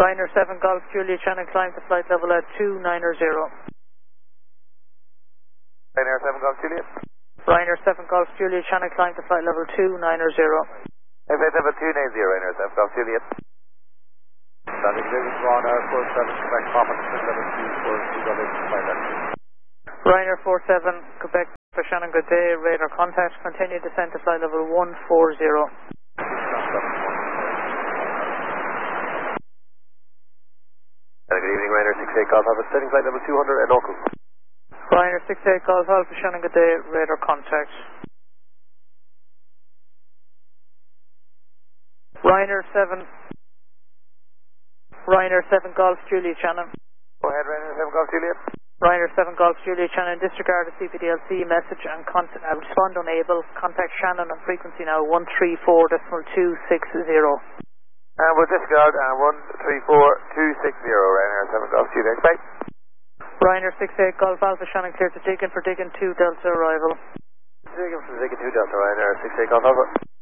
Ryanair 7 Golf Juliet Shannon, climb to flight level at 290. Ryanair 7 Golf Juliet. Ryanair 7 Golf Juliet Shannon, climb to flight level 290. Flight level 290, Ryanair 7 Golf Juliet. Standing Davis, Ryanair 47, Quebec, Papa, flight level 242, flight level 2. Ryanair 47, Quebec for Shannon, good day, radar contact, continue descent to flight level 140. Good evening, Ryanair 68 Golf Alpha, setting flight level 200 at local. Ryanair 68 Golf Alpha, Shannon, good day, radar contact. Ryanair 7 Golf Juliet Shannon. Go ahead, Ryanair 7 Golf Juliet. Ryanair 7 Golf Juliet Shannon, disregard the CPDLC message and respond unable. Contact Shannon on frequency now 134.260. We'll disregard 134.260, Ryanair 7 Golf Juliet. Bye. Ryanair 68 Golf Alpha, Shannon, clear to Diggin for Diggin 2 Delta arrival. Diggin for Diggin 2 Delta, Ryanair 68 Golf Alpha.